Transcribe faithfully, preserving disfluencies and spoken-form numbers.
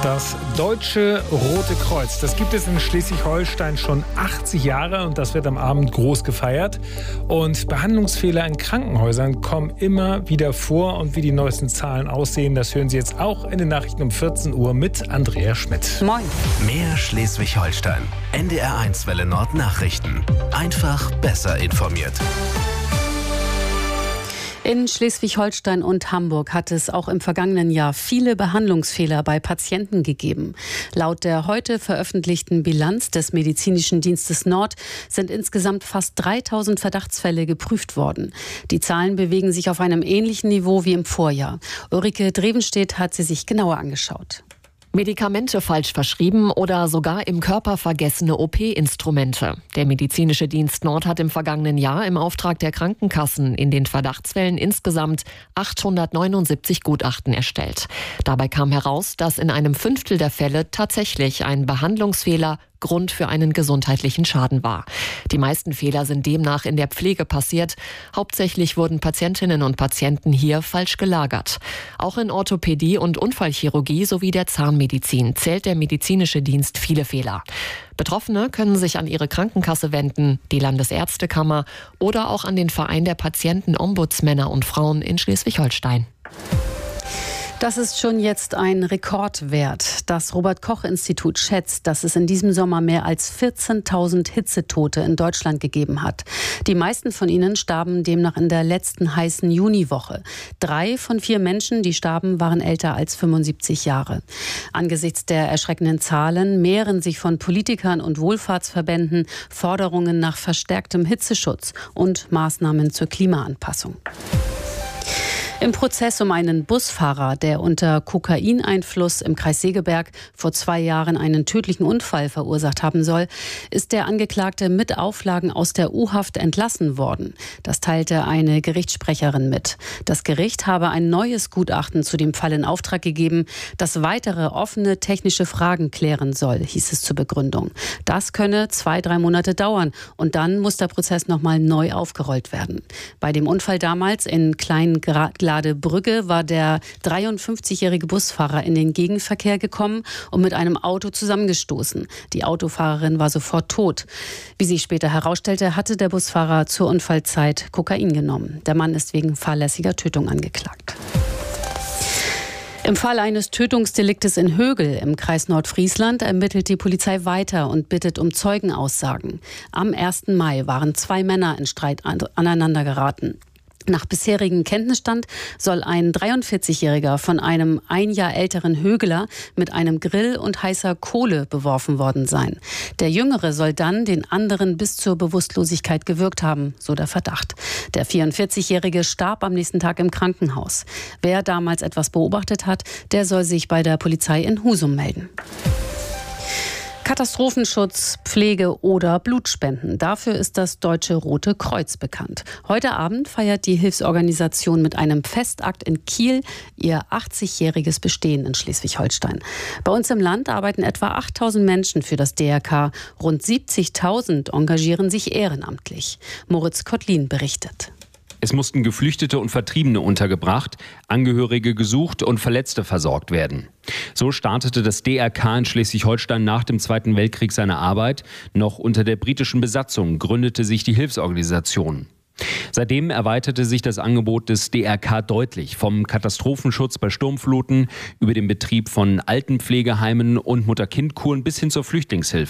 Das Deutsche Rote Kreuz, das gibt es in Schleswig-Holstein schon achtzig Jahre und das wird am Abend groß gefeiert. Und Behandlungsfehler in Krankenhäusern kommen immer wieder vor. Und wie die neuesten Zahlen aussehen, das hören Sie jetzt auch in den Nachrichten um vierzehn Uhr mit Andrea Schmidt. Moin. Mehr Schleswig-Holstein. N D R eins Welle Nord Nachrichten. Einfach besser informiert. In Schleswig-Holstein und Hamburg hat es auch im vergangenen Jahr viele Behandlungsfehler bei Patienten gegeben. Laut der heute veröffentlichten Bilanz des Medizinischen Dienstes Nord sind insgesamt fast dreitausend Verdachtsfälle geprüft worden. Die Zahlen bewegen sich auf einem ähnlichen Niveau wie im Vorjahr. Ulrike Drevenstedt hat sie sich genauer angeschaut. Medikamente falsch verschrieben oder sogar im Körper vergessene O P-Instrumente. Der Medizinische Dienst Nord hat im vergangenen Jahr im Auftrag der Krankenkassen in den Verdachtsfällen insgesamt achthundertneunundsiebzig Gutachten erstellt. Dabei kam heraus, dass in einem Fünftel der Fälle tatsächlich ein Behandlungsfehler Grund für einen gesundheitlichen Schaden war. Die meisten Fehler sind demnach in der Pflege passiert. Hauptsächlich wurden Patientinnen und Patienten hier falsch gelagert. Auch in Orthopädie und Unfallchirurgie sowie der Zahnmedizin zählt der medizinische Dienst viele Fehler. Betroffene können sich an ihre Krankenkasse wenden, die Landesärztekammer oder auch an den Verein der Patienten-Ombudsmänner und Frauen in Schleswig-Holstein. Das ist schon jetzt ein Rekordwert. Das Robert-Koch-Institut schätzt, dass es in diesem Sommer mehr als vierzehntausend Hitzetote in Deutschland gegeben hat. Die meisten von ihnen starben demnach in der letzten heißen Juniwoche. Drei von vier Menschen, die starben, waren älter als fünfundsiebzig Jahre. Angesichts der erschreckenden Zahlen mehren sich von Politikern und Wohlfahrtsverbänden Forderungen nach verstärktem Hitzeschutz und Maßnahmen zur Klimaanpassung. Im Prozess um einen Busfahrer, der unter Kokaineinfluss im Kreis Segeberg vor zwei Jahren einen tödlichen Unfall verursacht haben soll, ist der Angeklagte mit Auflagen aus der U-Haft entlassen worden. Das teilte eine Gerichtssprecherin mit. Das Gericht habe ein neues Gutachten zu dem Fall in Auftrag gegeben, das weitere offene technische Fragen klären soll, hieß es zur Begründung. Das könne zwei, drei Monate dauern und dann muss der Prozess nochmal neu aufgerollt werden. Bei dem Unfall damals in Kleingladbach Brügge war der dreiundfünfzigjährige Busfahrer in den Gegenverkehr gekommen und mit einem Auto zusammengestoßen. Die Autofahrerin war sofort tot. Wie sich später herausstellte, hatte der Busfahrer zur Unfallzeit Kokain genommen. Der Mann ist wegen fahrlässiger Tötung angeklagt. Im Fall eines Tötungsdeliktes in Högel im Kreis Nordfriesland ermittelt die Polizei weiter und bittet um Zeugenaussagen. Am ersten Mai waren zwei Männer in Streit aneinander geraten. Nach bisherigem Kenntnisstand soll ein dreiundvierzigjähriger von einem ein Jahr älteren Högeler mit einem Grill und heißer Kohle beworfen worden sein. Der Jüngere soll dann den anderen bis zur Bewusstlosigkeit gewürgt haben, so der Verdacht. Der vierundvierzigjährige starb am nächsten Tag im Krankenhaus. Wer damals etwas beobachtet hat, der soll sich bei der Polizei in Husum melden. Katastrophenschutz, Pflege oder Blutspenden. Dafür ist das Deutsche Rote Kreuz bekannt. Heute Abend feiert die Hilfsorganisation mit einem Festakt in Kiel ihr achtzigjähriges Bestehen in Schleswig-Holstein. Bei uns im Land arbeiten etwa achttausend Menschen für das D R K. Rund siebzigtausend engagieren sich ehrenamtlich. Moritz Kottlin berichtet. Es mussten Geflüchtete und Vertriebene untergebracht, Angehörige gesucht und Verletzte versorgt werden. So startete das D R K in Schleswig-Holstein nach dem Zweiten Weltkrieg seine Arbeit. Noch unter der britischen Besatzung gründete sich die Hilfsorganisation. Seitdem erweiterte sich das Angebot des D R K deutlich, vom Katastrophenschutz bei Sturmfluten über den Betrieb von Altenpflegeheimen und Mutter-Kind-Kuren bis hin zur Flüchtlingshilfe.